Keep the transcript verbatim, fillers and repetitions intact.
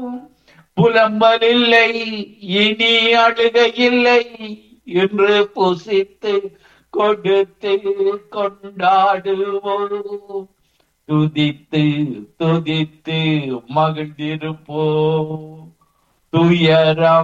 புலம்பல் இல்லை, இனி அழுகை இல்லை என்று புசித்து கொடுத்து கொண்டாடுவோம். துதித்து துதித்து மகிழ்ந்திருப்போம். துயரம்